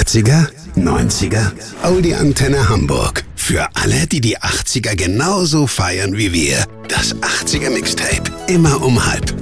80er, 90er, Audi Antenne Hamburg. Für alle, die die 80er genauso feiern wie wir. Das 80er Mixtape. Immer um 12:30.